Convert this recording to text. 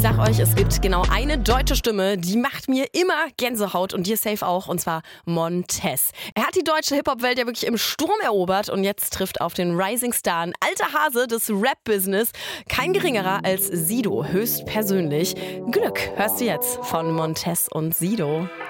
sag euch, es gibt genau eine deutsche Stimme, die macht mir immer Gänsehaut und dir safe auch, und zwar Montez. Er hat die deutsche Hip-Hop-Welt ja wirklich im Sturm erobert und jetzt trifft auf den Rising Star, ein alter Hase des Rap-Business, kein geringerer als Sido, höchstpersönlich. Glück hörst du jetzt von Montez und Sido.